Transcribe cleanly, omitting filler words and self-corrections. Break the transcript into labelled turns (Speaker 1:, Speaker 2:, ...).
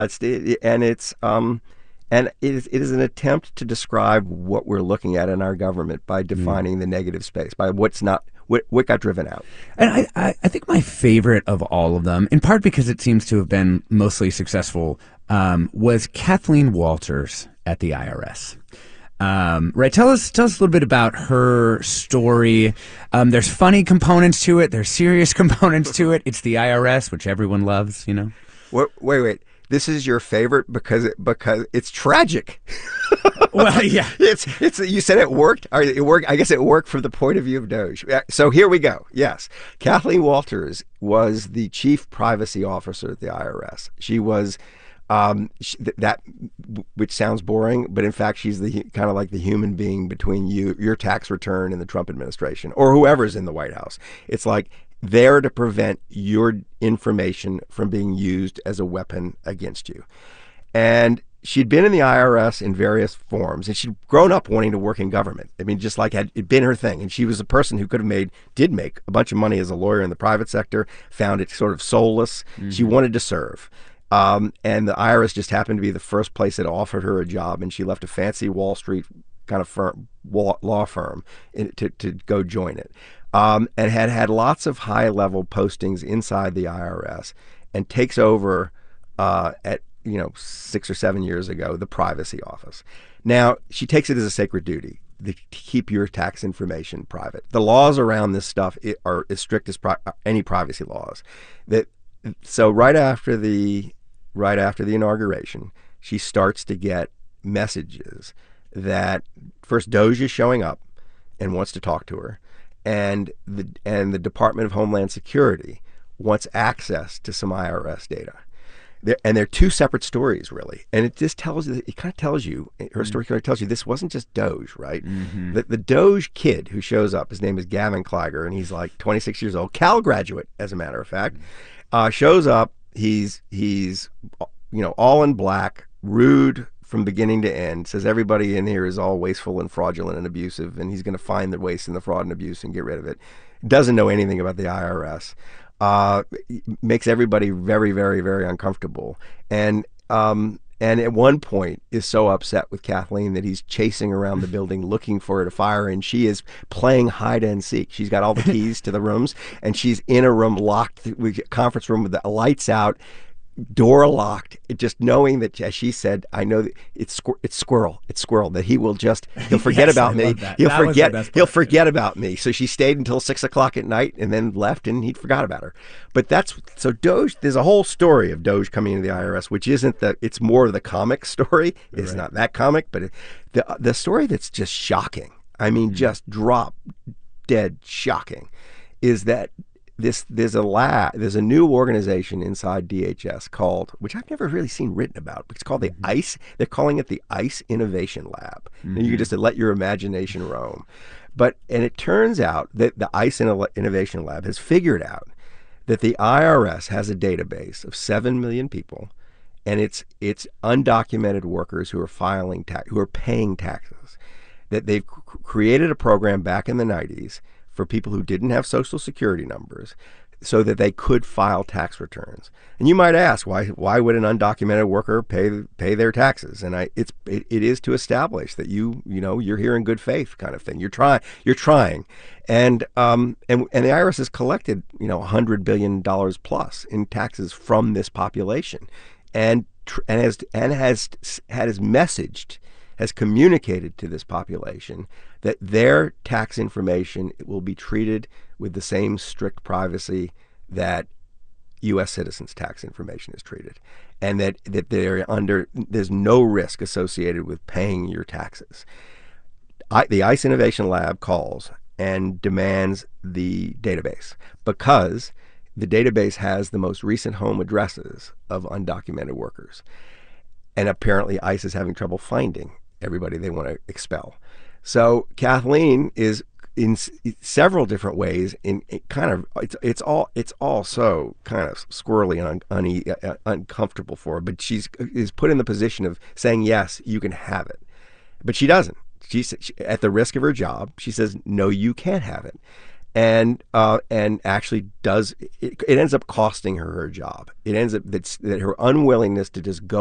Speaker 1: And it is an attempt to describe what we're looking at in our government by defining the negative space, by what got driven out.
Speaker 2: And I think my favorite of all of them, in part because it seems to have been mostly successful, was Kathleen Walters at the IRS. Right, tell us a little bit about her story. There's funny components to it. There's serious components to it. It's the IRS, which everyone loves, you know.
Speaker 1: Wait. This is your favorite because it's tragic.
Speaker 2: Well, yeah.
Speaker 1: It's you said it worked. Or it worked. I guess it worked from the point of view of Doge. So here we go. Yes, Kathleen Walters was the chief privacy officer at the IRS. She was that, which sounds boring, but in fact, she's the kind of like the human being between your tax return and the Trump administration or whoever's in the White House. It's like there to prevent your information from being used as a weapon against you. And she'd been in the IRS in various forms, and she'd grown up wanting to work in government. I mean, just like it'd been her thing. And she was a person who did make a bunch of money as a lawyer in the private sector, found it sort of soulless. Mm-hmm. She wanted to serve. And the IRS just happened to be the first place that offered her a job, and she left a fancy Wall Street kind of law firm to go join it. And had lots of high-level postings inside the IRS, and takes over at 6 or 7 years ago the privacy office. Now she takes it as a sacred duty to keep your tax information private. The laws around this stuff are as strict as any privacy laws. So right after the inauguration, she starts to get messages that first Doge is showing up and wants to talk to her. And the Department of Homeland Security wants access to some IRS data. They're two separate stories, really. And it just tells you, her story kind of tells you this wasn't just Doge, right? Mm-hmm. The Doge kid who shows up, his name is Gavin Kliger, and he's like 26 years old, Cal graduate, as a matter of fact, shows up. He's all in black, rude from beginning to end, says everybody in here is all wasteful and fraudulent and abusive, and he's going to find the waste and the fraud and abuse and get rid of it. Doesn't know anything about the IRS. Makes everybody very, very, very uncomfortable. And at one point is so upset with Kathleen that he's chasing around the building looking for her to fire, and she is playing hide and seek. She's got all the keys to the rooms, and she's in a room locked, conference room with the lights out, door locked, just knowing that, as she said, I know that it's squirrel, that he'll forget
Speaker 2: Yes,
Speaker 1: about
Speaker 2: I
Speaker 1: me.
Speaker 2: love that.
Speaker 1: He'll forget about me. So she stayed until 6 o'clock at night and then left, and he forgot about her. But so Doge, there's a whole story of Doge coming into the IRS, which it's more of the comic story. It's right. Not that comic, but the story that's just shocking. I mean, just drop dead shocking, is that there's a new organization inside DHS called, which I've never really seen written about, but it's called the ICE. They're calling it the ICE Innovation Lab. Mm-hmm. And you can just let your imagination roam. And it turns out that the ICE Innovation Lab has figured out that the IRS has a database of 7 million people, and it's undocumented workers who are paying taxes. That they've created a program back in the 90s for people who didn't have Social Security numbers so that they could file tax returns. And you might ask, why would an undocumented worker pay their taxes? And it is to establish that you're here in good faith, kind of thing. You're trying. And the IRS has collected $100 billion plus in taxes from this population, and has communicated to this population that their tax information will be treated with the same strict privacy that U.S. citizens' tax information is treated, and that there's no risk associated with paying your taxes. The ICE Innovation Lab calls and demands the database because the database has the most recent home addresses of undocumented workers. And apparently ICE is having trouble finding everybody they want to expel. So Kathleen is in several different ways it's all so kind of squirrely and uncomfortable for her, but is put in the position of saying, yes, you can have it. But she doesn't. At the risk of her job, she says, no, you can't have it. and actually does it ends up costing her her job. It ends up that her unwillingness to just go